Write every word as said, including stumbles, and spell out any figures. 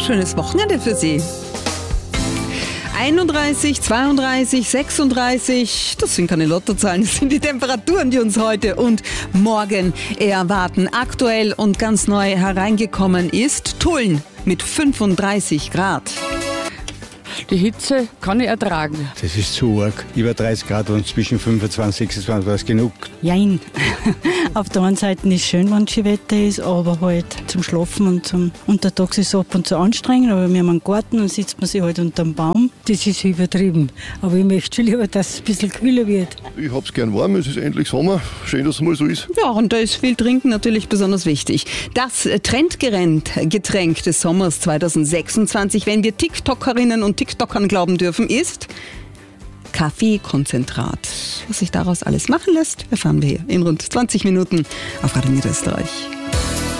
schönes Wochenende für Sie. einunddreißig, zweiunddreißig, sechsunddreißig, das sind keine Lottozahlen, das sind die Temperaturen, die uns heute und morgen erwarten. Aktuell und ganz neu hereingekommen ist Tulln mit fünfunddreißig Grad. Die Hitze kann ich ertragen. Das ist zu arg. Über dreißig Grad und zwischen fünfundzwanzig und sechsundzwanzig war es genug. Jein. Auf der einen Seite ist es schön, wenn es Wetter ist, aber halt zum Schlafen und zum Untertags ist es ab und zu anstrengend. Aber wir haben einen Garten und sitzt man sich halt unter dem Baum. Das ist übertrieben. Aber ich möchte schon lieber, dass es ein bisschen kühler wird. Ich hab's gern warm, es ist endlich Sommer. Schön, dass es mal so ist. Ja, und da ist viel Trinken natürlich besonders wichtig. Das Trendgetränk des Sommers zweitausendsechsundzwanzig, wenn wir TikTokerinnen und TikTokern glauben dürfen, ist Kaffeekonzentrat. Was sich daraus alles machen lässt, erfahren wir hier in rund zwanzig Minuten auf Radio Niederösterreich.